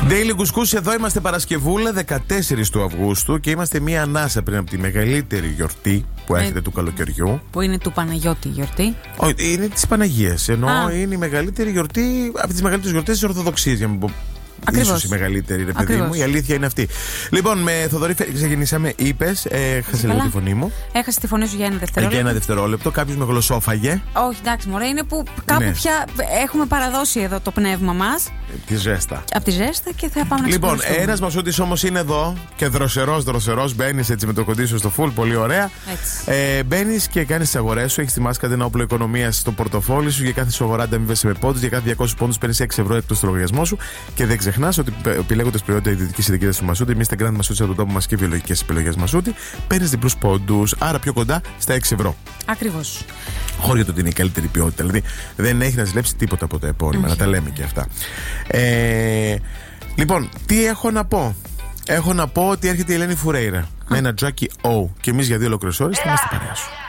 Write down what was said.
Daily Couscous, εδώ είμαστε Παρασκευούλα 14 του Αυγούστου και είμαστε μία ανάσα πριν από τη μεγαλύτερη γιορτή που έρχεται του καλοκαιριού. Που είναι του Παναγιώτη γιορτή. Όχι, είναι της Παναγίας. Ενώ είναι η μεγαλύτερη γιορτή από τις μεγαλύτερες γιορτές της Ορθοδοξίας, για να μην πω. Ίσως η μεγαλύτερη, ρε παιδί μου. Η αλήθεια είναι αυτή. Λοιπόν, με Θοδωρή ξεκινήσαμε. Είπες, έχασε λίγο τη φωνή μου. Έχασε τη φωνή σου για ένα δευτερόλεπτο. Για ένα δευτερόλεπτο. Κάποιος με γλωσσόφαγε. Όχι, εντάξει, μωρέ, είναι που κάπου πια έχουμε παραδώσει εδώ το πνεύμα μας. Τη ζέστα. Από τη ζέστα και θα πάμε να Λοιπόν, ένας Μασούτης όμως είναι εδώ και δροσερός. Μπαίνεις έτσι με το κοντί σου στο full, πολύ ωραία. Μπαίνεις και κάνεις τις αγορές σου. Έχεις τη μάσκα, ένα όπλο οικονομίας στο πορτοφόλι σου. Για κάθε σου αγορά ανταμείβεσαι με πόντους. Για κάθε 200 πόντους παίρνεις 6 ευρώ εκτός του λογαριασμό σου. Και δεν ξεχνάς ότι επιλέγοντας προϊόντα ιδιωτικής ειδικότητας του Μασούτη, εμείς στα Grand Μασούτη από τον τόπο μας και βιολογικές επιλογές Μασούτη, παίρνεις διπλούς πόντους. Άρα πιο κοντά στα 6 ευρώ. Ακριβώς. Χωρίς το ότι είναι η καλύτερη ποιότητα. Δηλαδή δεν έχει να ζηλέψει τίποτα από τα επώνυμα. Να τα λέμε και αυτά. Λοιπόν, τι έχω να πω. Έχω να πω ότι έρχεται η Ελένη Φουρέιρα με ένα Jackie O. Και εμείς για 2 ολόκληρες ώρες θα είμαστε παρέα σου.